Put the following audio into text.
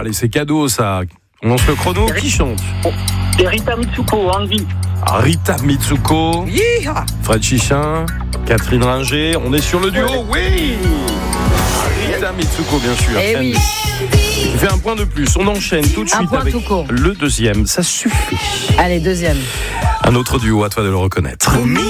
allez, c'est cadeau ça. On lance le chrono. Qui chante? C'est Rita Mitsuko, Andy. Rita Mitsuko, Yeeha. Fred Chichin, Catherine Ringer. On est sur le duo, oui. Rita Mitsuko, bien sûr. Eh oui. Il fait un point de plus. On enchaîne tout de Un suite point avec tout court. le deuxième. Ça suffit. Allez, deuxième. Un autre duo, à toi de le reconnaître.